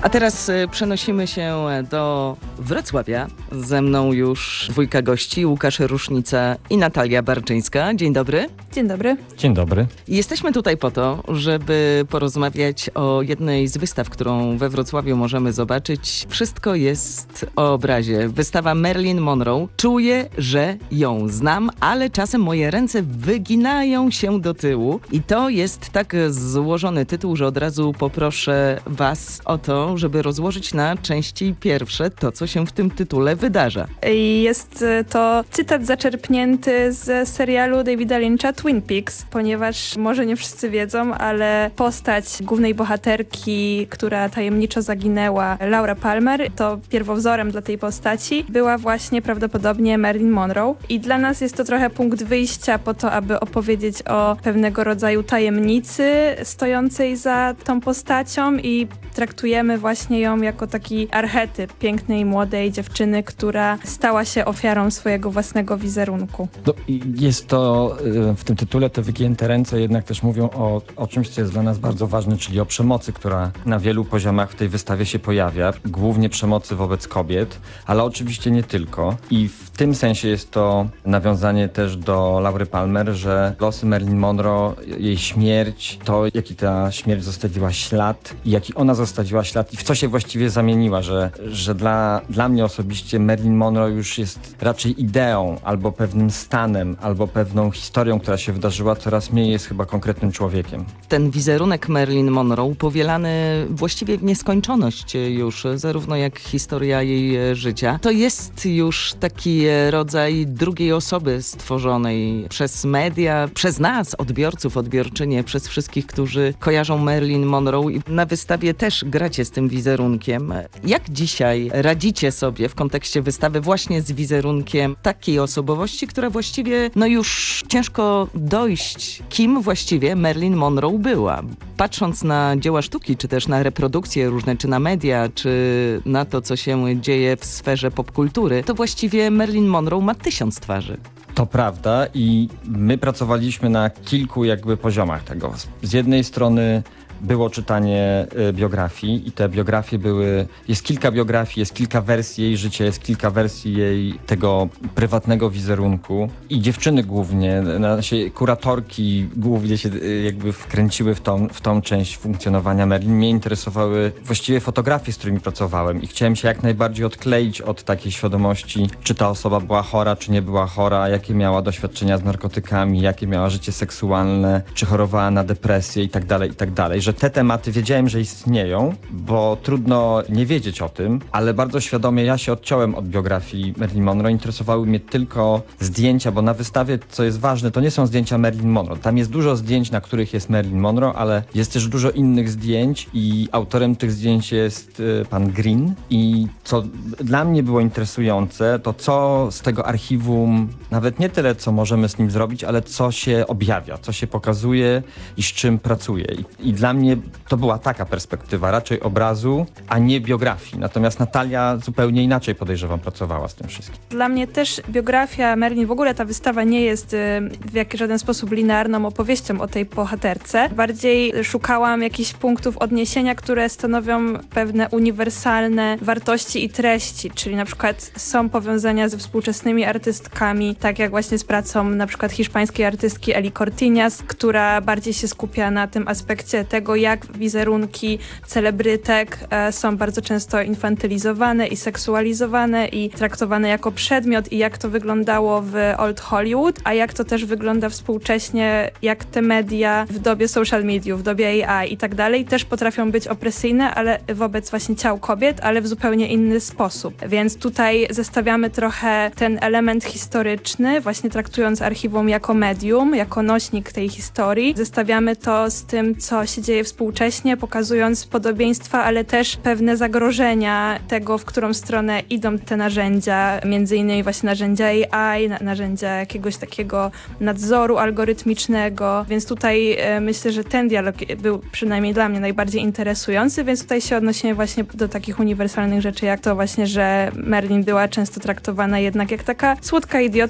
A teraz przenosimy się do Wrocławia. Ze mną już dwójka gości, Łukasz Rusznica i Natalia Barczyńska. Dzień dobry. Dzień dobry. Dzień dobry. Jesteśmy tutaj po to, żeby porozmawiać o jednej z wystaw, którą we Wrocławiu możemy zobaczyć. Wszystko jest o obrazie. Wystawa Marilyn Monroe. Czuję, że ją znam, ale czasem moje ręce wyginają się do tyłu. I to jest tak złożony tytuł, że od razu poproszę was o to, żeby rozłożyć na części pierwsze to, co się w tym tytule wydarza. Jest to cytat zaczerpnięty z serialu Davida Lyncha Twin Peaks, ponieważ może nie wszyscy wiedzą, ale postać głównej bohaterki, która tajemniczo zaginęła, Laura Palmer, to pierwowzorem dla tej postaci była właśnie prawdopodobnie Marilyn Monroe. I dla nas jest to trochę punkt wyjścia po to, aby opowiedzieć o pewnego rodzaju tajemnicy stojącej za tą postacią i traktujemy właśnie ją jako taki archetyp pięknej, młodej dziewczyny, która stała się ofiarą swojego własnego wizerunku. No, jest to, w tym tytule te wygięte ręce jednak też mówią o czymś, co jest dla nas bardzo ważne, czyli o przemocy, która na wielu poziomach w tej wystawie się pojawia. Głównie przemocy wobec kobiet, ale oczywiście nie tylko. I w tym sensie jest to nawiązanie też do Laury Palmer, że losy Marilyn Monroe, jej śmierć, to jaki ta śmierć zostawiła ślad i jaki ona zostawiła ślad i w co się właściwie zamieniła, że dla mnie osobiście Marilyn Monroe już jest raczej ideą, albo pewnym stanem, albo pewną historią, która się wydarzyła, coraz mniej jest chyba konkretnym człowiekiem. Ten wizerunek Marilyn Monroe powielany właściwie w nieskończoność już, zarówno jak historia jej życia. To jest już taki rodzaj drugiej osoby stworzonej przez media, przez nas, odbiorców, odbiorczynie, przez wszystkich, którzy kojarzą Marilyn Monroe i na wystawie też gracie z tym wizerunkiem. Jak dzisiaj radzicie sobie w kontekście wystawy właśnie z wizerunkiem takiej osobowości, która właściwie już ciężko dojść, kim właściwie Marilyn Monroe była? Patrząc na dzieła sztuki, czy też na reprodukcje różne, czy na media, czy na to, co się dzieje w sferze popkultury, to właściwie Marilyn Monroe ma 1000 twarzy. To prawda i my pracowaliśmy na kilku poziomach tego. Z jednej strony było czytanie biografii i te biografie jest kilka biografii, jest kilka wersji jej życia, jest kilka wersji jej tego prywatnego wizerunku i dziewczyny głównie, kuratorki głównie się wkręciły w tą część funkcjonowania Marilyn. Mnie interesowały właściwie fotografie, z którymi pracowałem i chciałem się jak najbardziej odkleić od takiej świadomości, czy ta osoba była chora, czy nie była chora, jakie miała doświadczenia z narkotykami, jakie miała życie seksualne, czy chorowała na depresję i tak dalej, że te tematy wiedziałem, że istnieją, bo trudno nie wiedzieć o tym, ale bardzo świadomie ja się odciąłem od biografii Marilyn Monroe. Interesowały mnie tylko zdjęcia, bo na wystawie, co jest ważne, to nie są zdjęcia Marilyn Monroe. Tam jest dużo zdjęć, na których jest Marilyn Monroe, ale jest też dużo innych zdjęć i autorem tych zdjęć jest pan Green. I co dla mnie było interesujące, to co z tego archiwum, nawet nie tyle, co możemy z nim zrobić, ale co się objawia, co się pokazuje i z czym pracuje. I dla mnie to była taka perspektywa, raczej obrazu, a nie biografii. Natomiast Natalia zupełnie inaczej, podejrzewam, pracowała z tym wszystkim. Dla mnie też biografia Marilyn, w ogóle ta wystawa nie jest w żaden sposób linearną opowieścią o tej bohaterce. Bardziej szukałam jakichś punktów odniesienia, które stanowią pewne uniwersalne wartości i treści, czyli na przykład są powiązania ze współczesnymi artystkami, tak jak właśnie z pracą na przykład hiszpańskiej artystki Eli Cortiñas, która bardziej się skupia na tym aspekcie tego, jak wizerunki celebrytek są bardzo często infantylizowane i seksualizowane i traktowane jako przedmiot i jak to wyglądało w Old Hollywood, a jak to też wygląda współcześnie, jak te media w dobie social mediów, w dobie AI i tak dalej też potrafią być opresyjne, ale wobec właśnie ciał kobiet, ale w zupełnie inny sposób. Więc tutaj zestawiamy trochę ten element historyczny, właśnie traktując archiwum jako medium, jako nośnik tej historii. Zestawiamy to z tym, co się dzieje współcześnie, pokazując podobieństwa, ale też pewne zagrożenia tego, w którą stronę idą te narzędzia, między innymi właśnie narzędzia AI, narzędzia jakiegoś takiego nadzoru algorytmicznego, więc tutaj myślę, że ten dialog był przynajmniej dla mnie najbardziej interesujący, więc tutaj się odnosimy właśnie do takich uniwersalnych rzeczy, jak to właśnie, że Marilyn była często traktowana jednak jak taka słodka idiotka,